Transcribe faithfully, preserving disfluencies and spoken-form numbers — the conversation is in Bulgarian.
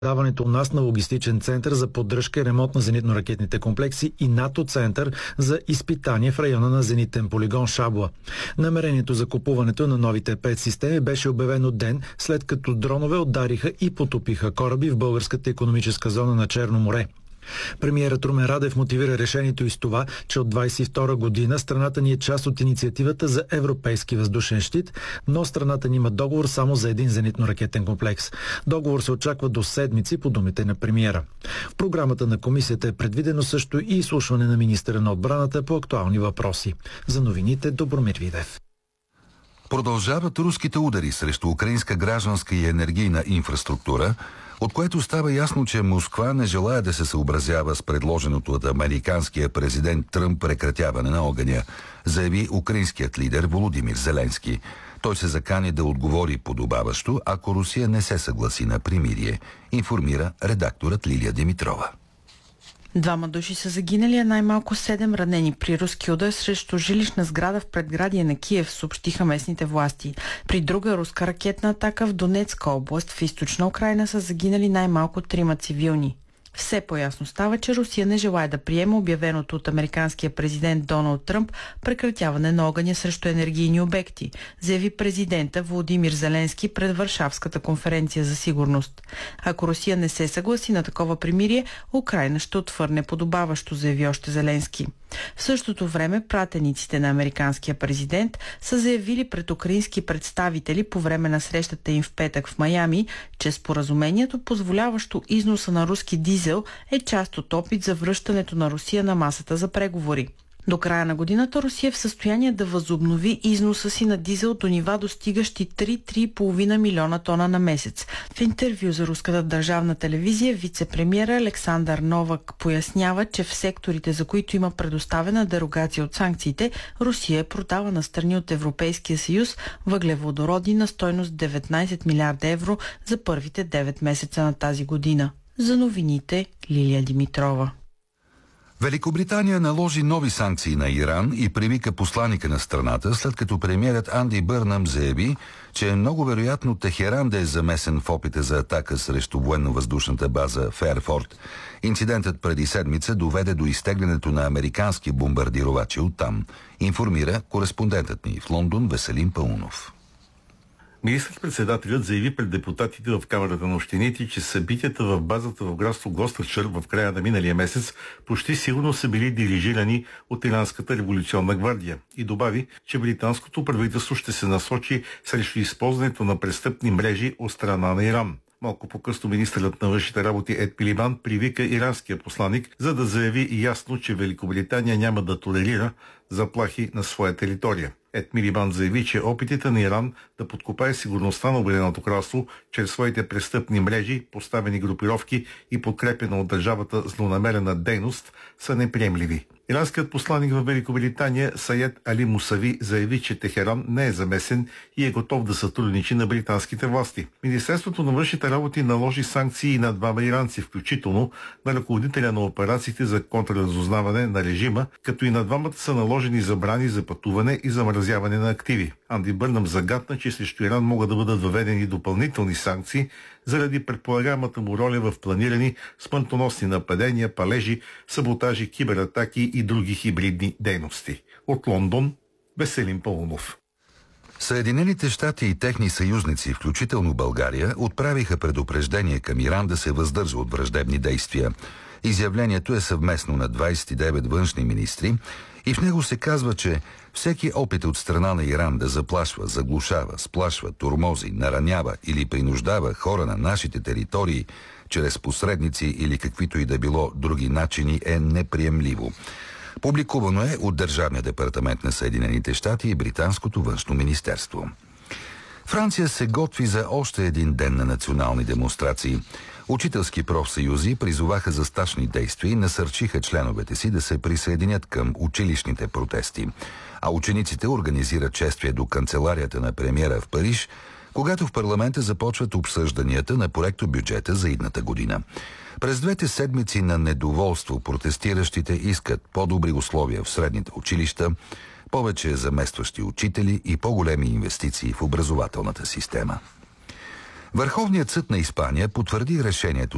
даването у нас на логистичен център за поддръжка и ремонт на зенитно-ракетните комплекси и НАТО център за изпитание в района на зенитен полигон Шабла. Намерението за купуването на новите пет системи беше обявено ден след като дронове удариха и потопиха кораби в българската икономическа зона на Черно море. Премиерът Румен Радев мотивира решението и с това, че от двадесет и втора година страната ни е част от инициативата за европейски въздушен щит, но страната ни има договор само за един зенитно-ракетен комплекс. Договор се очаква до седмици, по думите на премиера. В програмата на комисията е предвидено също и изслушване на министъра на отбраната по актуални въпроси. За новините Добромир Видев. Продължават руските удари срещу украинска гражданска и енергийна инфраструктура, от което става ясно, че Москва не желая да се съобразява с предложеното от американския президент Тръмп прекратяване на огъня, заяви украинският лидер Володимир Зеленски. Той се закани да отговори подобаващо, ако Русия не се съгласи на примирие, информира редакторът Лилия Димитрова. Двама души са загинали, а най-малко седем ранени при руски удар срещу жилищна сграда в предградие на Киев, съобщиха местните власти. При друга руска ракетна атака в Донецка област в източна Украйна са загинали най-малко трима цивилни. Все по-ясно става, че Русия не желае да приеме обявеното от американския президент Доналд Тръмп прекратяване на огъня срещу енергийни обекти, заяви президента Володимир Зеленски пред Варшавската конференция за сигурност. Ако Русия не се съгласи на такова примирие, Украйна ще отвърне подобаващо, заяви още Зеленски. В същото време пратениците на американския президент са заявили пред украински представители по време на срещата им в петък в Майами, че споразумението, позволяващо износа на руски дизел, е част от опит за връщането на Русия на масата за преговори. До края на годината Русия е в състояние да възобнови износа си на дизел до нива достигащи три до три и половина милиона тона на месец. В интервю за руската държавна телевизия вице-премиера Александър Новак пояснява, че в секторите, за които има предоставена дерогация от санкциите, Русия продава на страни от Европейския съюз въглеводороди на стойност деветнадесет милиарда евро за първите девет месеца на тази година. За новините Лилия Димитрова. Великобритания наложи нови санкции на Иран и привика посланика на страната, след като премиерът Анди Бърнъм заяви, че е много вероятно Техеран да е замесен в опита за атака срещу военно-въздушната база Фейерфорд. Инцидентът преди седмица доведе до изтеглянето на американски бомбардировачи оттам, информира кореспондентът ни в Лондон Веселин Паунов. Министър-председателят заяви пред депутатите в Камарата на общините, че събитията в базата в градство Глостършир в края на миналия месец почти сигурно са били дирижирани от Иранската революционна гвардия и добави, че британското правителство ще се насочи срещу използването на престъпни мрежи от страна на Иран. Малко по-късно министърът на външните работи Ед Милибанд привика иранския посланик, за да заяви ясно, че Великобритания няма да толерира заплахи на своя територия. Ед Милибанд заяви, че опитите на Иран да подкопае сигурността на Обединеното кралство чрез своите престъпни мрежи, поставени групировки и подкрепена от държавата злонамерена дейност са неприемливи. Иранският посланик в Великобритания Саед Али Мусави заяви, че Техеран не е замесен и е готов да сътрудничи на британските власти. Министерството на външните работи наложи санкции на двама иранци, включително на ръководителя на операциите за контрразузнаване на режима, като и на двамата са наложени забрани за пътуване и замразяване на активи. Анди Бърнъм загатна, че срещу Иран могат да бъдат въведени допълнителни санкции заради предполагаемата му роля в планирани смъртоносни нападения, палежи, саботажи, кибератаки и други хибридни дейности. От Лондон, Веселин Паунов. Съединените щати и техни съюзници, включително България, отправиха предупреждение към Иран да се въздържа от враждебни действия. Изявлението е съвместно на двадесет и девет външни министри и в него се казва, че всеки опит от страна на Иран да заплашва, заглушава, сплашва, тормози, наранява или принуждава хора на нашите територии чрез посредници или каквито и да било други начини е неприемливо. Публикувано е от Държавния департамент на Съединените щати и Британското външно министерство. Франция се готви за още един ден на национални демонстрации. Учителски профсъюзи призоваха за стачни действия и насърчиха членовете си да се присъединят към училищните протести. А учениците организират шествие до канцеларията на премиера в Париж, когато в парламента започват обсъжданията на проектобюджета за идната година. През двете седмици на недоволство протестиращите искат по-добри условия в средните училища, повече заместващи учители и по-големи инвестиции в образователната система. Върховният съд на Испания потвърди решението